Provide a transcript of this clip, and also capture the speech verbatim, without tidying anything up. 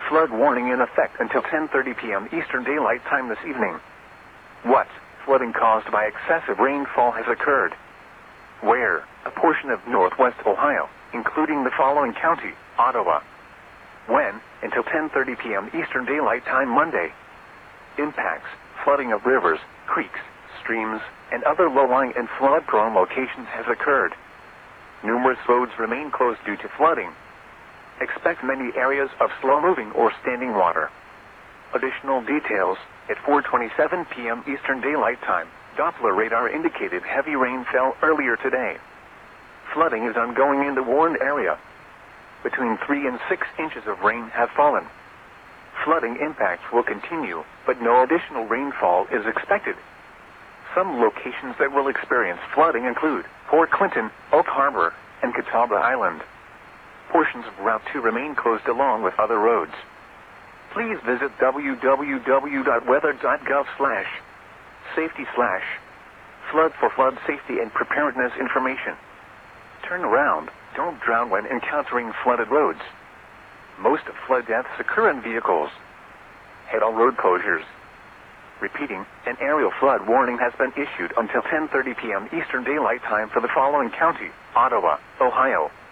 Flood warning in effect until ten thirty p.m. Eastern Daylight Time this evening. What? Flooding caused by excessive rainfall has occurred. Where? A portion of northwest Ohio, including the following county: Ottawa. When? Until ten thirty p.m. Eastern Daylight Time Monday. Impacts: flooding of rivers, creeks, streams, and other low-lying and flood-prone locations has occurred. Numerous roads remain closed due to flooding. Expect many areas of slow-moving or standing water. Additional details: at four twenty-seven p.m. Eastern Daylight Time, Doppler radar indicated heavy rain fell earlier today. Flooding is ongoing in the warned area. Between three and six inches of rain have fallen. Flooding impacts will continue, but no additional rainfall is expected. Some locations that will experience flooding include Port Clinton, Oak Harbor, and Catawba Island. Portions of Route two remain closed along with other roads. Please visit w w w dot weather dot gov slash safety slash flood for flood safety and preparedness information. Turn around. Don't drown when encountering flooded roads. Most flood deaths occur in vehicles. Head on road closures. Repeating, an aerial flood warning has been issued until ten thirty p.m. Eastern Daylight Time for the following county: Ottawa, Ohio,